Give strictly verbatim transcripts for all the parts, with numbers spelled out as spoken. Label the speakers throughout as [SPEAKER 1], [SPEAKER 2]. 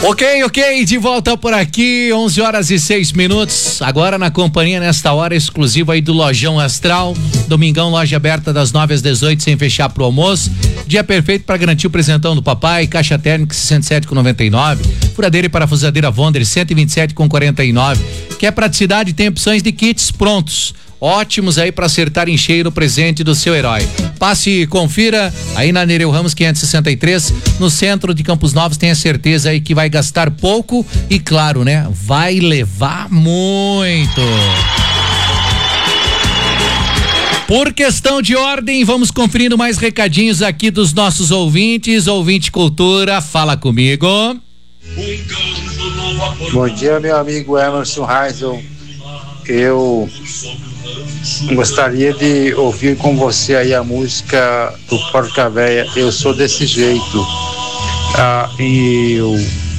[SPEAKER 1] Ok, ok, de volta por aqui, onze horas e seis minutos, agora na companhia nesta hora exclusiva aí do Lojão Astral, domingão, loja aberta das nove às dezoito, sem fechar pro almoço, dia perfeito para garantir o presentão do papai, caixa térmica sessenta e sete com noventa e nove, furadeira e parafusadeira Wonder cento e vinte e sete com quarenta e nove, quer praticidade, tem opções de kits prontos, ótimos aí para acertar em cheio no presente do seu herói. Passe e confira aí na Nereu Ramos quinhentos e sessenta e três, no centro de Campos Novos. Tenha certeza aí que vai gastar pouco e, claro, né, vai levar muito. Por questão de ordem, vamos conferindo mais recadinhos aqui dos nossos ouvintes. Ouvinte Cultura, fala comigo.
[SPEAKER 2] Bom dia, meu amigo Emerson Heisel. Eu gostaria de ouvir com você aí a música do Porca Véia, Eu Sou Desse Jeito. Ah, e eu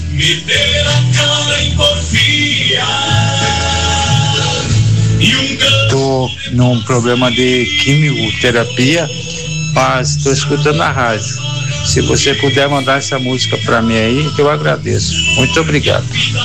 [SPEAKER 2] tô num problema de quimioterapia, mas tô escutando a rádio. Se você puder mandar essa música pra mim aí, eu agradeço. Muito obrigado.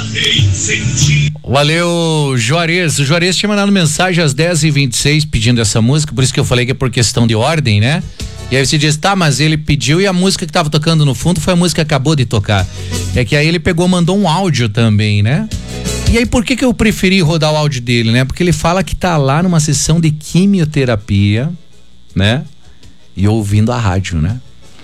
[SPEAKER 1] Valeu, Juarez. O Juarez tinha mandado mensagem às dez e vinte e seis pedindo essa música, por isso que eu falei que é por questão de ordem, né? E aí você diz, tá, mas ele pediu e a música que tava tocando no fundo foi a música que acabou de tocar. É que aí ele pegou, mandou um áudio também, né? E aí por que que eu preferi rodar o áudio dele, né? Porque ele fala que tá lá numa sessão de quimioterapia, né? E ouvindo a rádio, né?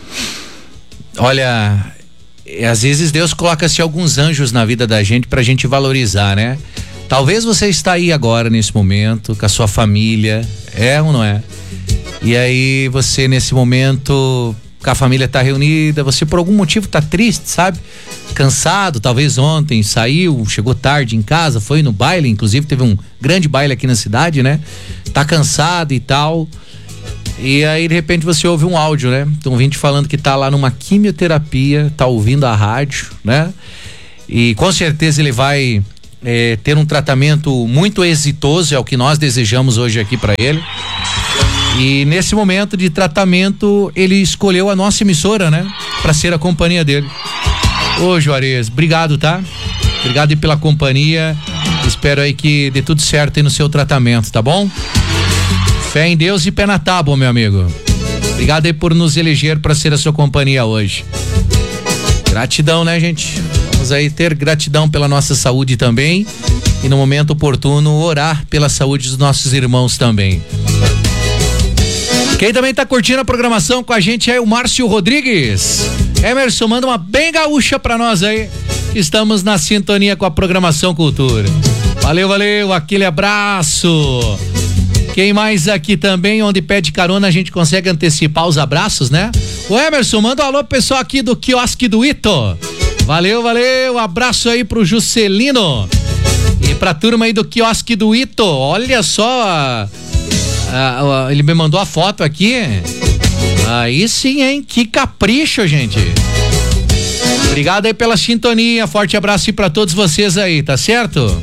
[SPEAKER 1] Olha, às vezes Deus coloca-se alguns anjos na vida da gente pra gente valorizar, né? Talvez você está aí agora, nesse momento, com a sua família, é ou não é? E aí você, nesse momento, com a família tá reunida, você por algum motivo tá triste, sabe? Cansado, talvez ontem saiu, chegou tarde em casa, foi no baile, inclusive teve um grande baile aqui na cidade, né? Tá cansado e tal. E aí de repente você ouve um áudio, né? Um ouvinte falando que tá lá numa quimioterapia, tá ouvindo a rádio, né? E com certeza ele vai é, ter um tratamento muito exitoso, é o que nós desejamos hoje aqui para ele. E nesse momento de tratamento ele escolheu a nossa emissora, né? Para ser a companhia dele. Ô Juarez, obrigado, tá? Obrigado aí pela companhia. Espero aí que dê tudo certo aí no seu tratamento, tá bom? Fé em Deus e pé na tábua, meu amigo. Obrigado aí por nos eleger para ser a sua companhia hoje. Gratidão, né, gente? Vamos aí ter gratidão pela nossa saúde também e no momento oportuno orar pela saúde dos nossos irmãos também. Quem também tá curtindo a programação com a gente é o Márcio Rodrigues. Emerson, manda uma bem gaúcha pra nós aí. Estamos na sintonia com a programação Cultura. Valeu, valeu, aquele abraço. Quem mais aqui também, onde pede carona, a gente consegue antecipar os abraços, né? O Emerson, manda um alô pro pessoal aqui do quiosque do Ito. Valeu, valeu, abraço aí pro Juscelino. E pra turma aí do quiosque do Ito, olha só, a, a, a, ele me mandou a foto aqui. Aí sim, hein? Que capricho, gente. Obrigado aí pela sintonia, forte abraço aí pra todos vocês aí, tá certo?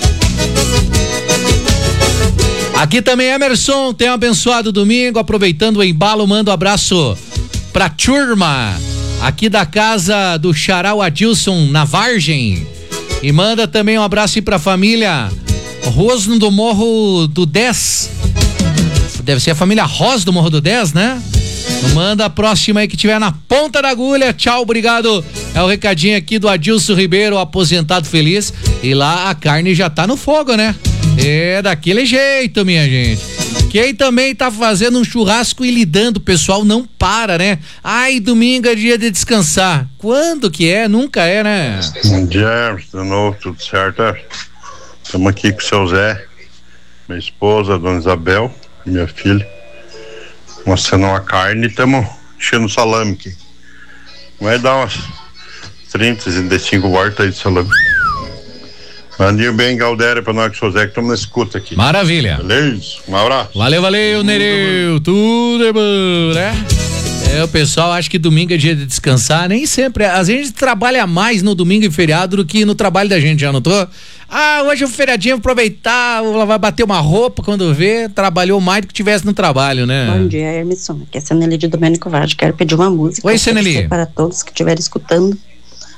[SPEAKER 1] Aqui também Emerson, tenha um abençoado domingo, aproveitando o embalo, mando um abraço pra turma aqui da casa do Charal Adilson na Vargem e manda também um abraço aí pra família Rosno do Morro do dez, deve ser a família Ros do Morro do dez, né? Manda a próxima aí que tiver na ponta da agulha, tchau, obrigado. É o recadinho aqui do Adilson Ribeiro, aposentado feliz, e lá a carne já tá no fogo, né? É daquele jeito, minha gente. Quem também tá fazendo um churrasco e lidando, o pessoal não para, né? Ai, domingo é dia de descansar. Quando que é? Nunca é, né?
[SPEAKER 3] Bom dia, de novo, tudo certo? Estamos aqui com o seu Zé, minha esposa, a dona Isabel, minha filha, mostrando uma carne e estamos enchendo salame aqui. Vai dar umas trinta, trinta e cinco voltas aí de salame. Mandinho bem, Galdéria, pra nós que sou Zé, que estamos na escuta aqui.
[SPEAKER 1] Maravilha.
[SPEAKER 3] Beleza? Um abraço.
[SPEAKER 1] Valeu, valeu, Nereu. Tudo é bom, né? É, o pessoal acha que domingo é dia de descansar, nem sempre. Às vezes a gente trabalha mais no domingo e feriado do que no trabalho da gente, já notou? Ah, hoje é um feriadinho, vou aproveitar, vai bater uma roupa quando vê, trabalhou mais do que tivesse no trabalho, né?
[SPEAKER 4] Bom dia, Hermisson, aqui é a Seneli de Domênico Vaz, quero pedir uma música.
[SPEAKER 1] Oi, Seneli.
[SPEAKER 4] Para todos que estiverem escutando.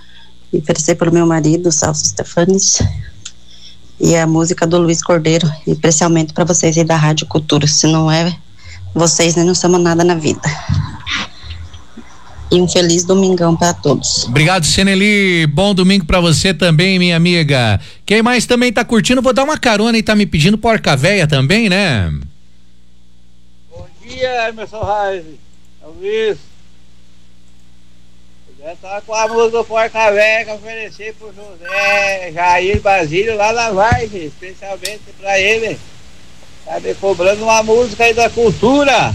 [SPEAKER 4] e oferecer pelo meu marido, Celso Stefanes, e a música do Luiz Cordeiro, e especialmente para vocês aí da Rádio Cultura. Se não é vocês, nós não somos nada na vida. E um feliz domingão para todos.
[SPEAKER 1] Obrigado, Seneli. Bom domingo para você também, minha amiga. Quem mais também tá curtindo? Vou dar uma carona e tá me pedindo Porca Véia também, né?
[SPEAKER 5] Bom dia, Emerson Reis. É o Luiz. Eu já tava com a música do Porca Véia que eu ofereci pro José Jair Basílio lá na Vargem, especialmente pra ele. Tá me cobrando uma música aí da cultura.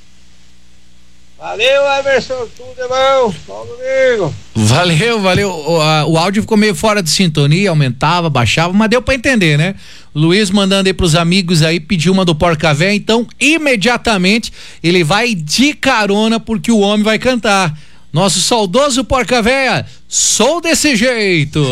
[SPEAKER 5] Valeu, Emerson, tudo é bom, bom domingo.
[SPEAKER 1] Valeu, valeu. O, a, o áudio ficou meio fora de sintonia, aumentava, baixava, mas deu pra entender, né? Luiz mandando aí pros amigos aí, pediu uma do Porca Véia, então imediatamente ele vai de carona porque o homem vai cantar. Nosso saudoso Porca Véia, sou desse jeito.